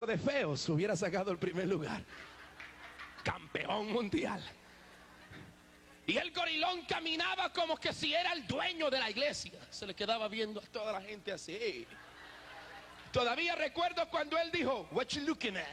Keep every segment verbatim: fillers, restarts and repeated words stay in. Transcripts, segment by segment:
de feos hubiera sacado el primer lugar. Campeón mundial. Y el gorilón caminaba como que si era el dueño de la iglesia. Se le quedaba viendo a toda la gente así. Todavía recuerdo cuando él dijo, "What you looking at?"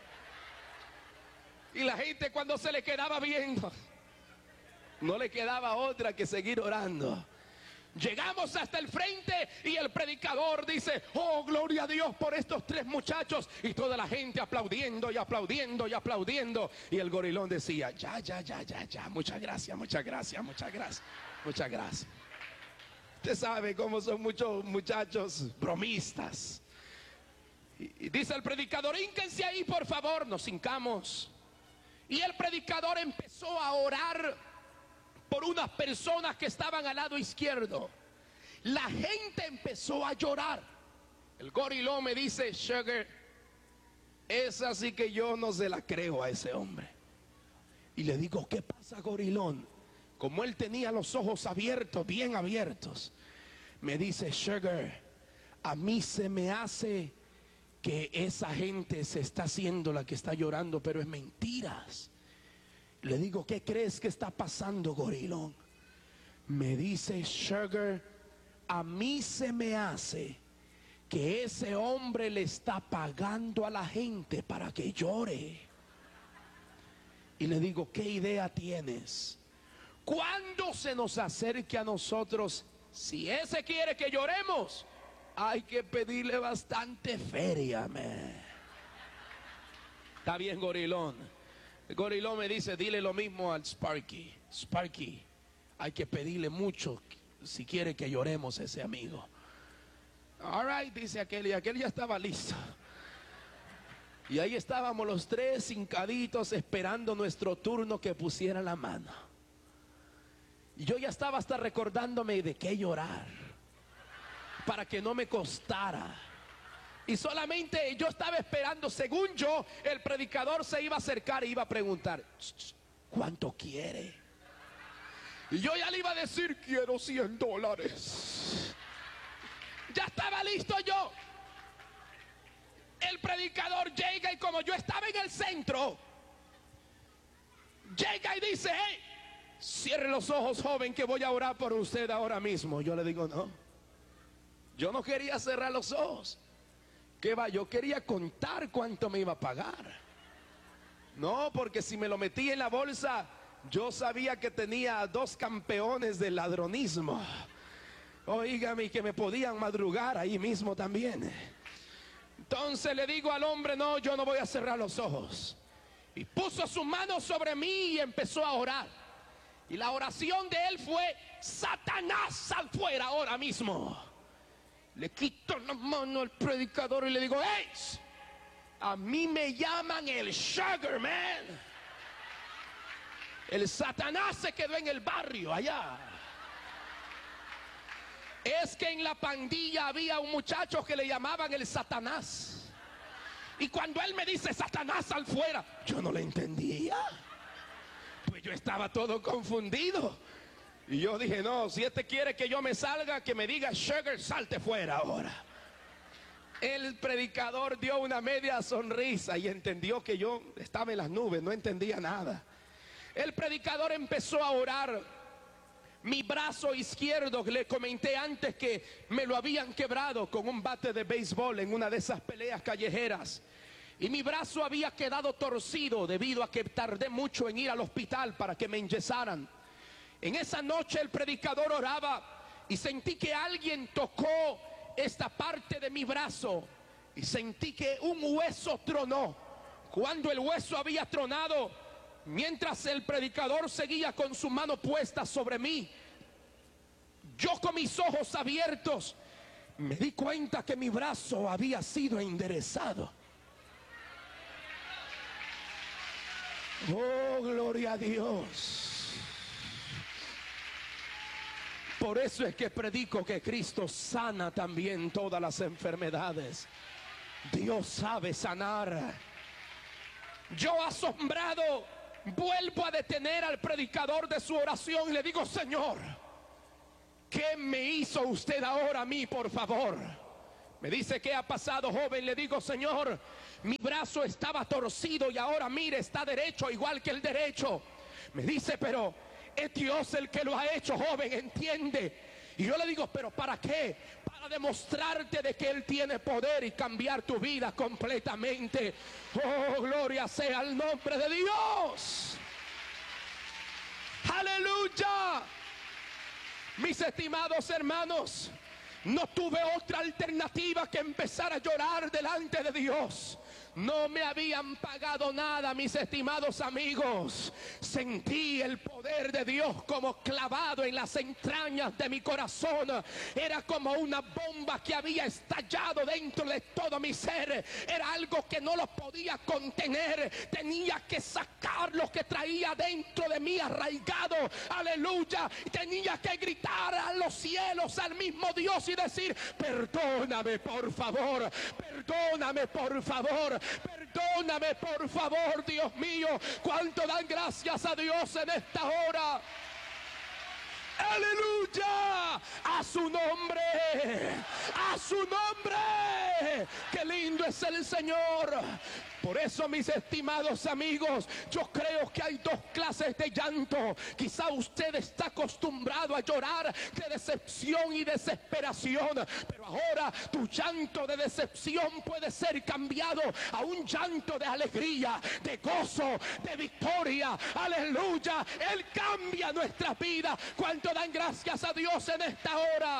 Y la gente cuando se le quedaba viendo, no le quedaba otra que seguir orando. Llegamos hasta el frente y el predicador dice, "Oh, gloria a Dios por estos tres muchachos." Y toda la gente aplaudiendo y aplaudiendo y aplaudiendo. Y el gorilón decía, "Ya, ya, ya, ya, ya. Muchas gracias, muchas gracias, muchas gracias, muchas gracias." Usted sabe cómo son muchos muchachos bromistas. Y, y dice el predicador, "Hínquense ahí, por favor." Nos hincamos. Y el predicador empezó a orar por unas personas que estaban al lado izquierdo. La gente empezó a llorar. El gorilón me dice, "Sugar, es así que yo no se la creo a ese hombre." Y le digo, "¿Qué pasa, gorilón?" Como él tenía los ojos abiertos, bien abiertos, me dice, "Sugar, a mí se me hace que esa gente se está haciendo la que está llorando, pero es mentiras." Le digo, "¿Qué crees que está pasando, gorilón?" Me dice, "Sugar, a mí se me hace que ese hombre le está pagando a la gente para que llore." Y le digo, "¿Qué idea tienes? Cuando se nos acerque a nosotros, si ese quiere que lloremos, hay que pedirle bastante feria, man." Está bien, gorilón. El gorilón me dice, "Dile lo mismo al Sparky. Sparky, hay que pedirle mucho si quiere que lloremos a ese amigo." "All right", dice aquel, y aquel ya estaba listo. Y ahí estábamos los tres hincaditos esperando nuestro turno que pusiera la mano. Y yo ya estaba hasta recordándome de qué llorar, para que no me costara. Y solamente yo estaba esperando, según yo, el predicador se iba a acercar e iba a preguntar, "¿Cuánto quiere?" Y yo ya le iba a decir, "Quiero cien dólares. Ya estaba listo yo. El predicador llega y como yo estaba en el centro, llega y dice, "Hey, cierre los ojos, joven, que voy a orar por usted ahora mismo." Yo le digo, "No, yo no quería cerrar los ojos. ¿Qué va? Yo quería contar cuánto me iba a pagar. No, porque si me lo metí en la bolsa, yo sabía que tenía dos campeones del ladronismo. Oígame, que me podían madrugar ahí mismo también." Entonces le digo al hombre, "No, yo no voy a cerrar los ojos." Y puso su mano sobre mí y empezó a orar. Y la oración de él fue, "Satanás, sal fuera ahora mismo." Le quito la mano al predicador y le digo, "Hey, a mí me llaman el Sugar Man." El Satanás se quedó en el barrio allá. Es que en la pandilla había un muchacho que le llamaban el Satanás. Y cuando él me dice, "Satanás, sal fuera", yo no le entendía. Pues yo estaba todo confundido. Y yo dije, "No, si este quiere que yo me salga, que me diga, Sugar, salte fuera ahora." El predicador dio una media sonrisa y entendió que yo estaba en las nubes, no entendía nada. El predicador empezó a orar. Mi brazo izquierdo, le comenté antes que me lo habían quebrado con un bate de béisbol en una de esas peleas callejeras. Y mi brazo había quedado torcido debido a que tardé mucho en ir al hospital para que me enyesaran. En esa noche el predicador oraba y sentí que alguien tocó esta parte de mi brazo y sentí que un hueso tronó. Cuando el hueso había tronado, mientras el predicador seguía con su mano puesta sobre mí, yo con mis ojos abiertos me di cuenta que mi brazo había sido enderezado. Oh, gloria a Dios. Por eso es que predico que Cristo sana también todas las enfermedades. Dios sabe sanar. Yo asombrado vuelvo a detener al predicador de su oración y le digo, Señor, ¿qué me hizo usted ahora a mí, por favor? Me dice, ¿qué ha pasado, joven? Le digo, Señor, Mi brazo estaba torcido y ahora mire, está derecho igual que el derecho. Me dice, pero es Dios el que lo ha hecho, joven, entiende. Y yo le digo, ¿pero para qué? Para demostrarte de que Él tiene poder y cambiar tu vida completamente. Oh, gloria sea el nombre de Dios. Aleluya. Mis estimados hermanos, no tuve otra alternativa que empezar a llorar delante de Dios. No me habían pagado nada, mis estimados amigos. Sentí el poder de Dios como clavado en las entrañas de mi corazón. Era como una bomba que había estallado dentro de todo mi ser. Era algo que no lo podía contener. Tenía que sacar lo que traía dentro de mí arraigado. Aleluya. Tenía que gritar a los cielos, al mismo Dios, y decir, perdóname por favor, perdóname por favor. Perdóname por favor, Dios mío. Cuánto dan gracias a Dios en esta hora. Aleluya, a su nombre, a su nombre. Qué lindo es el Señor. Por eso, mis estimados amigos, yo creo que hay dos clases de llanto. Quizá usted está acostumbrado a llorar de decepción y desesperación, pero ahora tu llanto de decepción puede ser cambiado a un llanto de alegría, de gozo, de victoria. Aleluya, Él cambia nuestra vida. ¿Cuánto dan gracias a Dios en esta hora?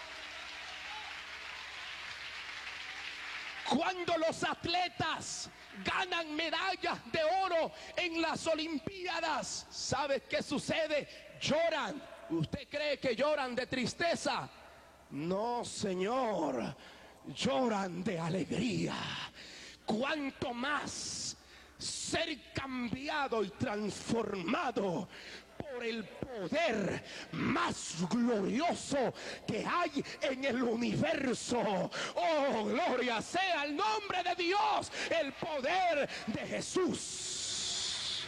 Cuando los atletas ganan medallas de oro en las Olimpiadas, ¿sabe qué sucede? Lloran. ¿Usted cree que lloran de tristeza? No, señor. Lloran de alegría. Cuanto más ser cambiado y transformado por el poder más glorioso que hay en el universo. Oh, gloria sea el nombre de Dios, el poder de Jesús.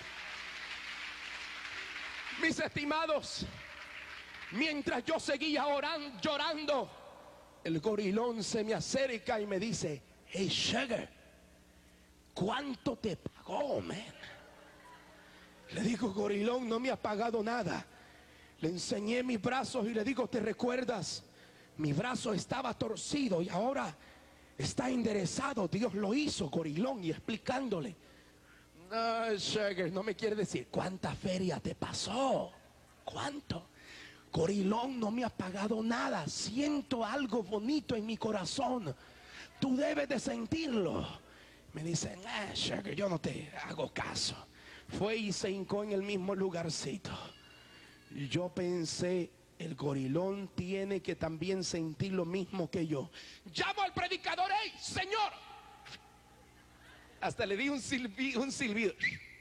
Mis estimados, mientras yo seguía orando, llorando, el gorilón se me acerca y me dice, hey Sugar, ¿cuánto te pagó, man? Le digo, gorilón, no me ha pagado nada. Le enseñé mis brazos y le digo, ¿te recuerdas? Mi brazo estaba torcido y ahora está enderezado. Dios lo hizo, gorilón, y explicándole. No, Sugar, no me quiere decir cuánta feria te pasó. ¿Cuánto? Gorilón, no me ha pagado nada. Siento algo bonito en mi corazón. Tú debes de sentirlo. Me dice, nah, Sugar, yo no te hago caso. Fue y se hincó en el mismo lugarcito. Y yo pensé, el gorilón tiene que también sentir lo mismo que yo. Llamo al predicador, hey, Señor. Hasta le di un silbido, un silbido.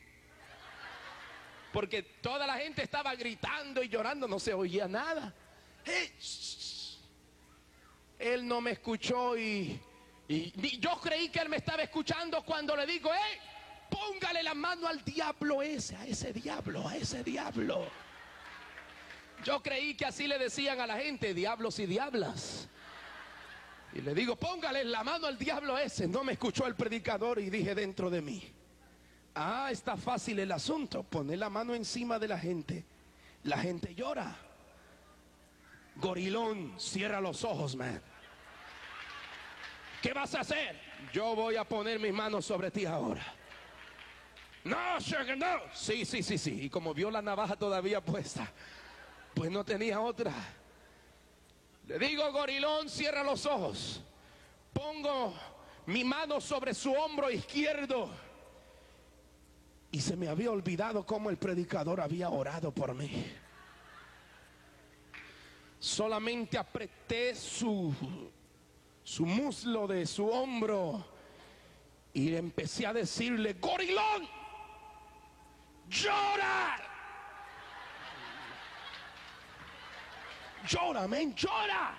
Porque toda la gente estaba gritando y llorando, no se oía nada. Hey, él no me escuchó y, y, y yo creí que él me estaba escuchando cuando le digo, hey, póngale la mano al diablo ese, a ese diablo, a ese diablo. Yo creí que así le decían a la gente, diablos y diablas. Y le digo, póngale la mano al diablo ese. No me escuchó el predicador y dije dentro de mí, ah, está fácil el asunto. Poner la mano encima de la gente. La gente llora. Gorilón, cierra los ojos, man. ¿Qué vas a hacer? Yo voy a poner mis manos sobre ti ahora. No, Sugar, no. Sí, sí, sí, sí. Y como vio la navaja todavía puesta, pues no tenía otra. Le digo, gorilón, cierra los ojos. Pongo mi mano sobre su hombro izquierdo. Y se me había olvidado cómo el predicador había orado por mí. Solamente apreté su, su muslo de su hombro y empecé a decirle, gorilón, llora. Llora, men, llora.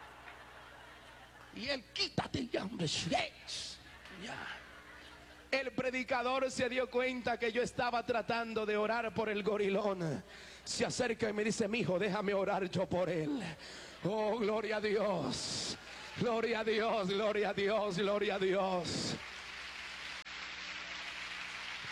Y él, quítate ya, hombre. Ya. El predicador se dio cuenta que yo estaba tratando de orar por el gorilón. Se acerca y me dice, mijo, déjame orar yo por él. Oh, gloria a Dios. Gloria a Dios, gloria a Dios, gloria a Dios.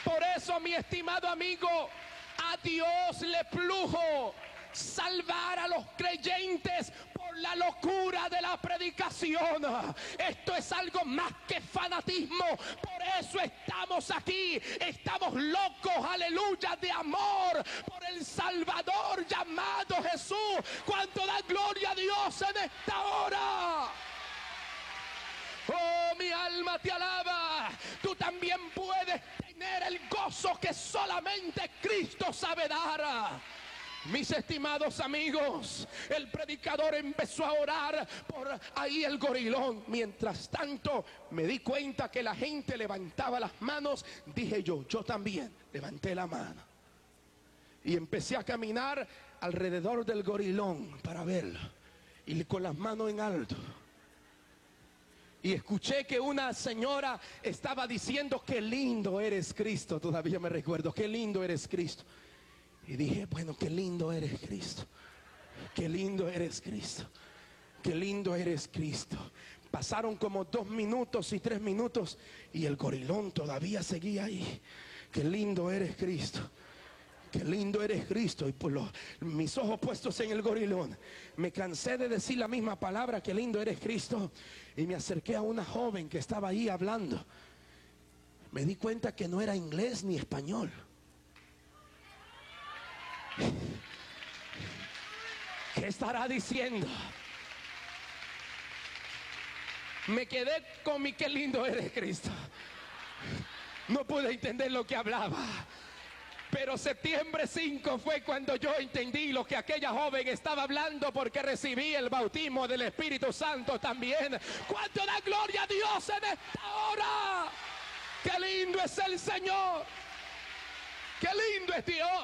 Por eso, mi estimado amigo, a Dios le plujo salvar a los creyentes por la locura de la predicación. Esto es algo más que fanatismo. Por eso estamos aquí. Estamos locos, aleluya, de amor por el Salvador llamado Jesús. ¿Cuánto da gloria a Dios en esta hora? Oh, mi alma te alaba. Tú también puedes tener el gozo que solamente Cristo sabe dar. Mis estimados amigos, el predicador empezó a orar por ahí el gorilón. Mientras tanto, me di cuenta que la gente levantaba las manos. Dije yo, yo también levanté la mano. Y empecé a caminar alrededor del gorilón para verlo. Y con las manos en alto. Y escuché que una señora estaba diciendo, qué lindo eres Cristo. Todavía me recuerdo, qué lindo eres Cristo. Y dije, bueno, qué lindo eres Cristo. Qué lindo eres Cristo. Qué lindo eres Cristo. Pasaron como dos minutos y tres minutos y el gorilón todavía seguía ahí. Qué lindo eres Cristo. Qué lindo eres Cristo. Y por los, mis ojos puestos en el gorilón, me cansé de decir la misma palabra, qué lindo eres Cristo. Y me acerqué a una joven que estaba ahí hablando. Me di cuenta que no era inglés ni español. ¿Qué estará diciendo? Me quedé con mi qué lindo eres Cristo. No pude entender lo que hablaba. Pero septiembre cinco fue cuando yo entendí lo que aquella joven estaba hablando, porque recibí el bautismo del Espíritu Santo también. ¿Cuánto da gloria a Dios en esta hora? ¡Qué lindo es el Señor! ¡Qué lindo es Dios!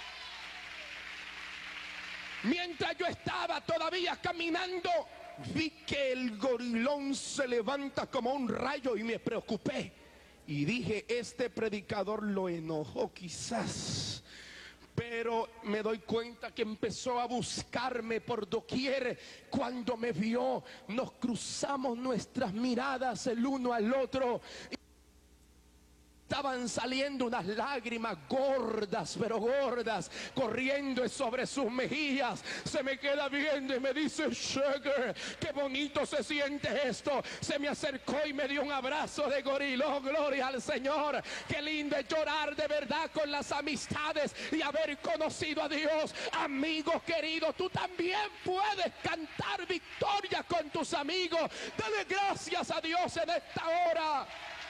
Mientras yo estaba todavía caminando, vi que el gorilón se levanta como un rayo y me preocupé. Y dije, este predicador lo enojó quizás. Pero me doy cuenta que empezó a buscarme por doquier. Cuando me vio, nos cruzamos nuestras miradas el uno al otro. Estaban saliendo unas lágrimas gordas, pero gordas, corriendo sobre sus mejillas. Se me queda viendo y me dice, Sugar, qué bonito se siente esto. Se me acercó y me dio un abrazo de gorilón. Gloria al Señor. Qué lindo es llorar de verdad con las amistades y haber conocido a Dios. Amigo querido, tú también puedes cantar victoria con tus amigos. Dale gracias a Dios en esta hora.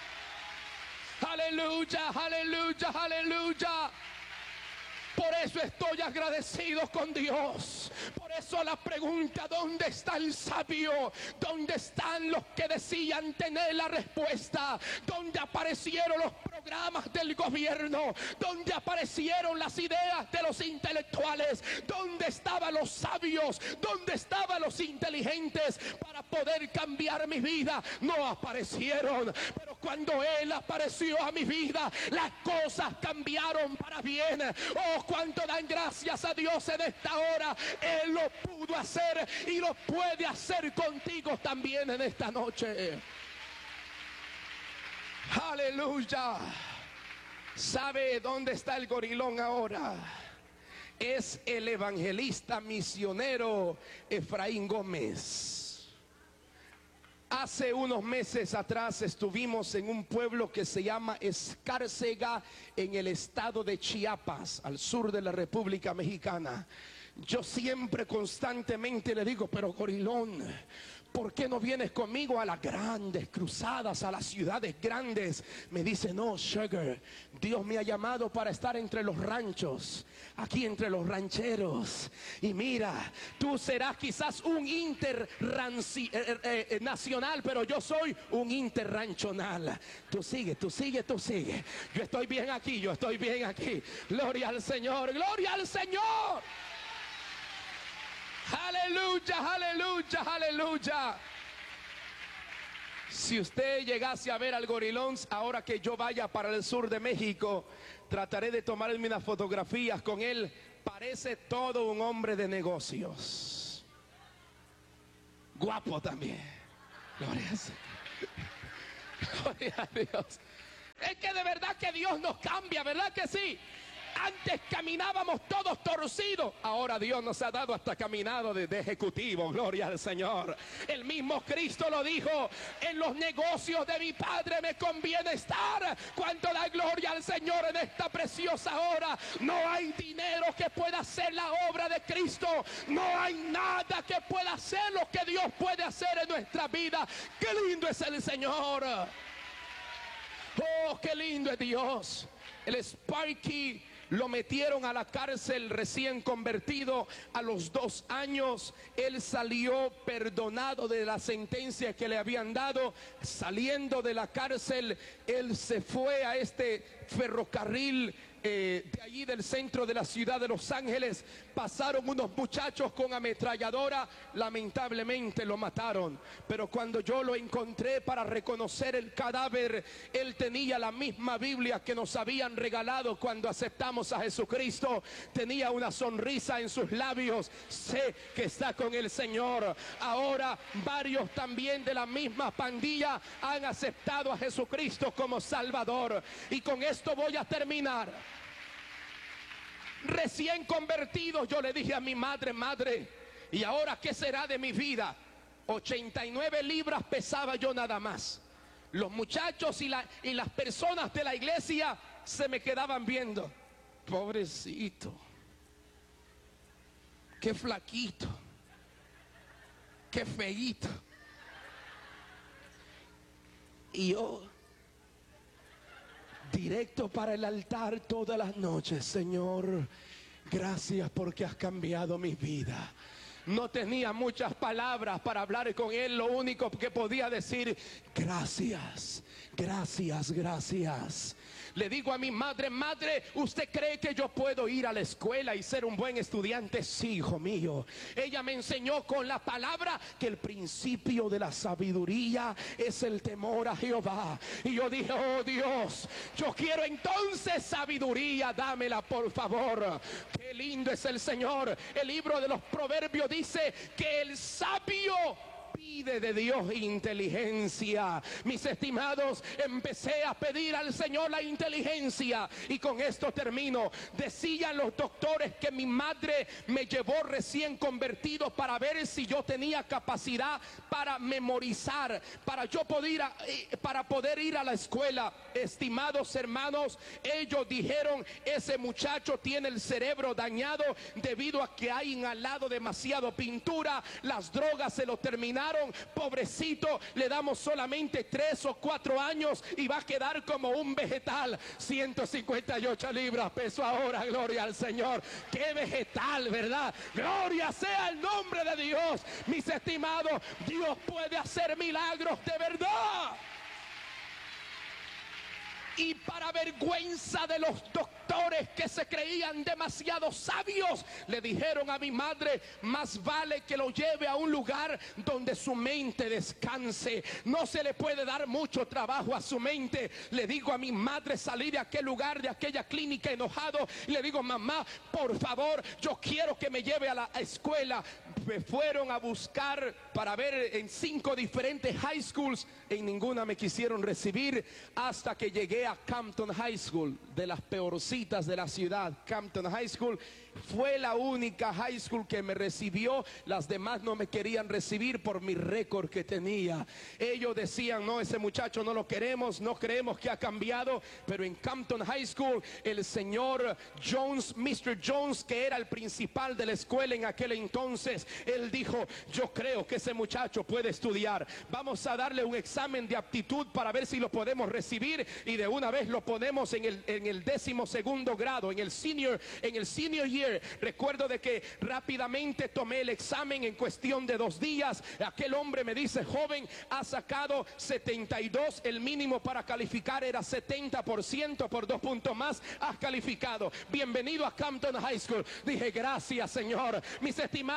Aleluya, aleluya, aleluya. Por eso estoy agradecido con Dios. Por eso la pregunta, ¿dónde está el sabio? ¿Dónde están los que decían tener la respuesta? ¿Dónde aparecieron los programas del gobierno? ¿Dónde aparecieron las ideas de los intelectuales? ¿Dónde estaban los sabios? ¿Dónde estaban los inteligentes para poder cambiar mi vida? No aparecieron. Pero cuando Él apareció a mi vida, las cosas cambiaron para bien. Oh, cuánto dan gracias a Dios en esta hora. Él lo pudo hacer y lo puede hacer contigo también en esta noche. Aleluya. ¿Sabe dónde está el gorilón ahora? Es el evangelista misionero Efraín Gómez. Hace unos meses atrás estuvimos en un pueblo que se llama Escárcega, en el estado de Chiapas, al sur de la República Mexicana. Yo siempre constantemente le digo, pero gorilón, ¿por qué no vienes conmigo a las grandes cruzadas, a las ciudades grandes? Me dice, no, Sugar, Dios me ha llamado para estar entre los ranchos, aquí entre los rancheros. Y mira, tú serás quizás un internacional, eh, eh, nacional, pero yo soy un interranchonal. Tú sigue, tú sigue, tú sigue. Yo estoy bien aquí, yo estoy bien aquí. Gloria al Señor, gloria al Señor. Aleluya, aleluya, aleluya. Si usted llegase a ver al gorilón, ahora que yo vaya para el sur de México, trataré de tomarme unas fotografías con él. Parece todo un hombre de negocios. Guapo también. Gloria a Dios. Gloria a Dios. Es que de verdad que Dios nos cambia, ¿verdad que sí? Antes caminábamos todos torcidos, ahora Dios nos ha dado hasta caminado de, de ejecutivo, gloria al Señor. El mismo Cristo lo dijo: en los negocios de mi Padre me conviene estar. Cuanto da gloria al Señor en esta preciosa hora. No hay dinero que pueda hacer la obra de Cristo, no hay nada que pueda hacer lo que Dios puede hacer en nuestra vida. Qué lindo es el Señor, oh, qué lindo es Dios. El Sparky lo metieron a la cárcel recién convertido. A los dos años él salió perdonado de la sentencia que le habían dado. Saliendo de la cárcel, él se fue a este ferrocarril eh, de allí del centro de la ciudad de Los Ángeles. Pasaron unos muchachos con ametralladora, lamentablemente lo mataron. Pero cuando yo lo encontré para reconocer el cadáver, él tenía la misma Biblia que nos habían regalado cuando aceptamos a Jesucristo. Tenía una sonrisa en sus labios. Sé que está con el Señor. Ahora varios también de la misma pandilla han aceptado a Jesucristo como Salvador. Y con esto voy a terminar. Recién convertido, yo le dije a mi madre: madre, ¿y ahora qué será de mi vida? ochenta y nueve libras pesaba yo nada más. Los muchachos y, la, y las personas de la iglesia se me quedaban viendo. Pobrecito, qué flaquito, qué feíto. Y yo, directo para el altar todas las noches: Señor, gracias porque has cambiado mi vida. No tenía muchas palabras para hablar con él. Lo único que podía decir: gracias, gracias, gracias. Le digo a mi madre: madre, ¿usted cree que yo puedo ir a la escuela y ser un buen estudiante? Sí, hijo mío. Ella me enseñó con la palabra que el principio de la sabiduría es el temor a Jehová. Y yo dije: oh Dios, yo quiero entonces sabiduría, dámela por favor. Qué lindo es el Señor. El libro de los Proverbios dice que el sabio pide de Dios inteligencia. Mis estimados, empecé a pedir al Señor la inteligencia. Y con esto termino. Decían los doctores que mi madre me llevó recién convertido para ver si yo tenía capacidad para memorizar, para yo poder ir a, para poder ir a la escuela. Estimados hermanos, ellos dijeron: ese muchacho tiene el cerebro dañado debido a que ha inhalado demasiado pintura, las drogas se lo terminaron. Pobrecito, le damos solamente tres o cuatro años y va a quedar como un vegetal. ciento cincuenta y ocho libras peso ahora, gloria al Señor. Qué vegetal, ¿verdad? Gloria sea el nombre de Dios. Mis estimados, Dios puede hacer milagros de verdad. Y para vergüenza de los doctores que se creían demasiado sabios, le dijeron a mi madre: más vale que lo lleve a un lugar donde su mente descanse. No se le puede dar mucho trabajo a su mente. Le digo a mi madre: salí de aquel lugar, de aquella clínica enojado, y le digo: mamá, por favor, yo quiero que me lleve a la escuela. Me fueron a buscar para ver en cinco diferentes high schools. En ninguna me quisieron recibir, hasta que llegué a Campton High School, de las peorcitas de la ciudad. Campton High School fue la única high school que me recibió. Las demás no me querían recibir por mi récord que tenía. Ellos decían: no, ese muchacho no lo queremos, no creemos que ha cambiado. Pero en Campton High School, el señor Jones, mister Jones, que era el principal de la escuela en aquel entonces, él dijo: yo creo que ese muchacho puede estudiar. Vamos a darle un examen de aptitud para ver si lo podemos recibir, y de una vez lo ponemos en el, en el décimo segundo grado, en el senior, en el senior year. Recuerdo de que rápidamente tomé el examen en cuestión de dos días. Aquel hombre me dice: joven, ha sacado setenta y dos, el mínimo para calificar era setenta por ciento, por dos puntos más has calificado, bienvenido a Campton High School. Dije: gracias, Señor. Mis estimados,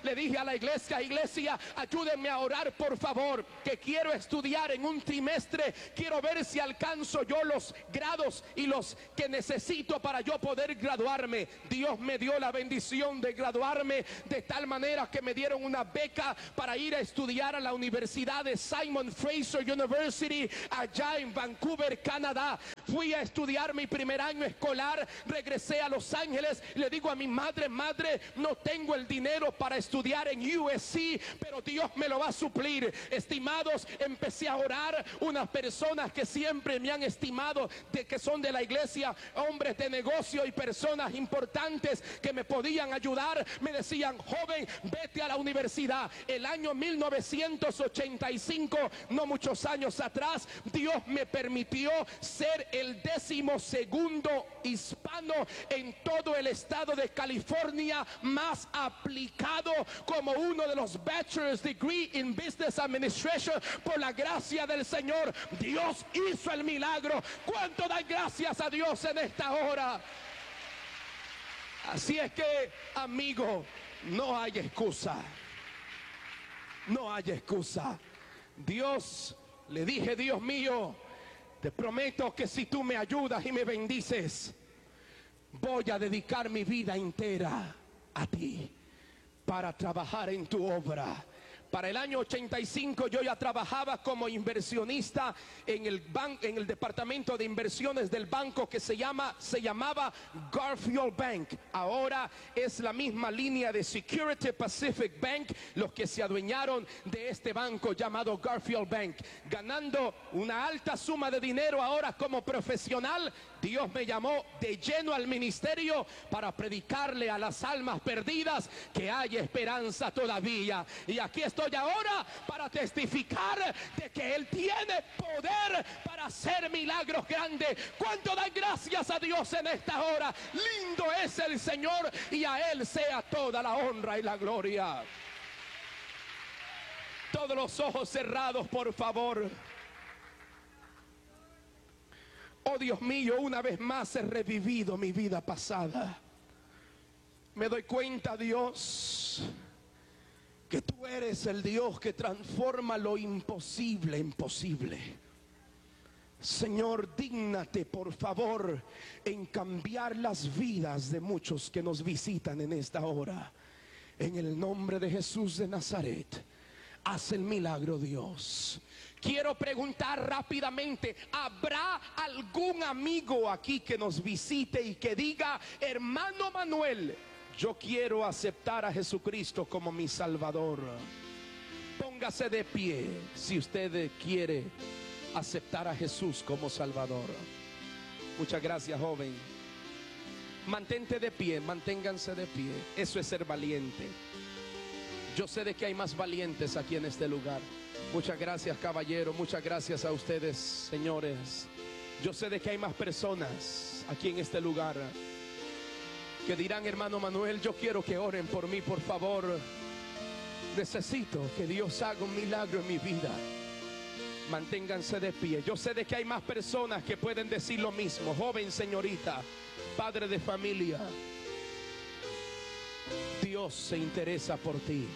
le dije a la iglesia, iglesia, ayúdenme a orar por favor, que quiero estudiar en un trimestre, quiero ver si alcanzo yo los grados y los que necesito para yo poder graduarme. Dios me dio la bendición de graduarme de tal manera que me dieron una beca para ir a estudiar a la Universidad de Simon Fraser University allá en Vancouver, Canadá. Fui a estudiar mi primer año escolar, regresé a Los Ángeles, le digo a mi madre, madre, no tengo el dinero para estudiar en U S C, pero Dios me lo va a suplir. Estimados, empecé a orar. Unas personas que siempre me han estimado, de que son de la iglesia, hombres de negocio y personas importantes que me podían ayudar, me decían, joven, vete a la universidad. El año mil novecientos ochenta y cinco, no muchos años atrás, Dios me permitió ser el décimo segundo hispano en todo el estado de California más aplicado como uno de los bachelor's degree in business administration. Por la gracia del Señor, Dios hizo el milagro. ¿Cuánto dan gracias a Dios en esta hora? Así es que, amigo, no hay excusa. No hay excusa. Dios, le dije, Dios mío, te prometo que si tú me ayudas y me bendices, voy a dedicar mi vida entera a ti para trabajar en tu obra. Para el año ochenta y cinco yo ya trabajaba como inversionista en el ban en el departamento de inversiones del banco que se llama se llamaba Garfield Bank. Ahora es la misma línea de Security Pacific Bank, los que se adueñaron de este banco llamado Garfield Bank, ganando una alta suma de dinero. Ahora como profesional, Dios me llamó de lleno al ministerio para predicarle a las almas perdidas que hay esperanza todavía. Y aquí estoy ahora para testificar de que Él tiene poder para hacer milagros grandes. ¿Cuánto dan gracias a Dios en esta hora? Lindo es el Señor, y a Él sea toda la honra y la gloria. Todos los ojos cerrados, por favor. Oh Dios mío, una vez más he revivido mi vida pasada. Me doy cuenta, Dios, que tú eres el Dios que transforma lo imposible en posible. Señor, dígnate por favor en cambiar las vidas de muchos que nos visitan en esta hora. En el nombre de Jesús de Nazaret, haz el milagro, Dios. Quiero preguntar rápidamente, ¿habrá algún amigo aquí que nos visite y que diga, hermano Manuel, yo quiero aceptar a Jesucristo como mi Salvador? Póngase de pie si usted quiere aceptar a Jesús como Salvador. Muchas gracias, joven. Mantente de pie, manténganse de pie. Eso es ser valiente. Yo sé de que hay más valientes aquí en este lugar. Muchas gracias, caballero. Muchas gracias a ustedes, señores. Yo sé de que hay más personas aquí en este lugar que dirán, hermano Manuel, yo quiero que oren por mí, por favor. Necesito que Dios haga un milagro en mi vida. Manténganse de pie. Yo sé de que hay más personas que pueden decir lo mismo. Joven, señorita, padre de familia, Dios se interesa por ti.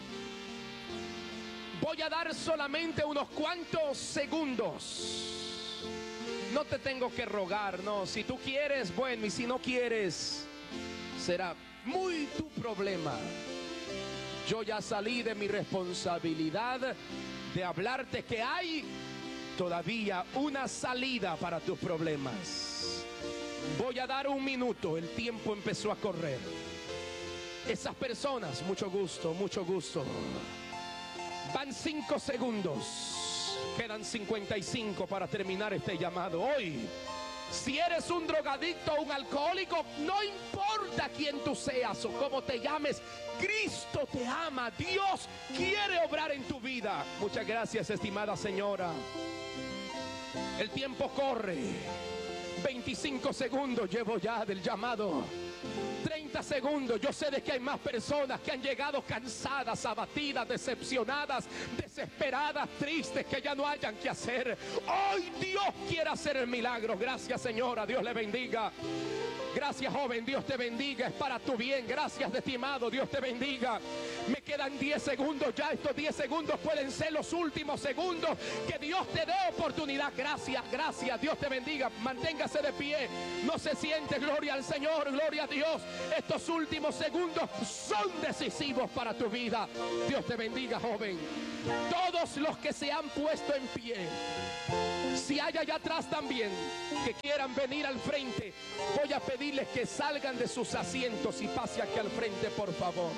Voy a dar solamente unos cuantos segundos. No te tengo que rogar, no. Si tú quieres, bueno, y si no quieres, será muy tu problema. Yo ya salí de mi responsabilidad de hablarte que hay todavía una salida para tus problemas. Voy a dar un minuto. El tiempo empezó a correr. Esas personas, mucho gusto, mucho gusto. Van cinco segundos. Quedan cincuenta y cinco para terminar este llamado. Hoy, si eres un drogadicto o un alcohólico, no importa quién tú seas o cómo te llames, Cristo te ama. Dios quiere obrar en tu vida. Muchas gracias, estimada señora. El tiempo corre. veinticinco segundos llevo ya del llamado. treinta segundos. Yo sé de que hay más personas que han llegado cansadas, abatidas, decepcionadas, desesperadas, tristes, que ya no hayan que hacer. Hoy Dios quiere hacer el milagro. Gracias, señora. Dios le bendiga. Gracias, joven, Dios te bendiga, es para tu bien. Gracias, estimado, Dios te bendiga. Me quedan diez segundos ya. Estos diez segundos pueden ser los últimos segundos que Dios te dé oportunidad. Gracias, gracias, Dios te bendiga. Manténgase de pie, no se siente. Gloria al Señor, gloria a Dios. Estos últimos segundos son decisivos para tu vida. Dios te bendiga, joven. Todos los que se han puesto en pie, si hay allá atrás también que quieran venir al frente, voy a pedirles que salgan de sus asientos y pase aquí al frente, por favor.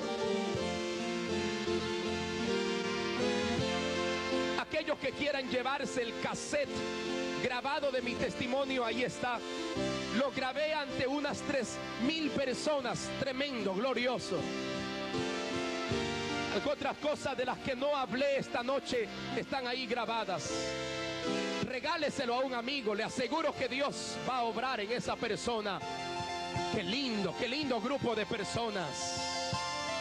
Aquellos que quieran llevarse el cassette grabado de mi testimonio, ahí está. Lo grabé ante unas tres mil personas. Tremendo, glorioso. Otras cosas de las que no hablé esta noche están ahí grabadas. Regáleselo a un amigo, le aseguro que Dios va a obrar en esa persona. Qué lindo, qué lindo grupo de personas.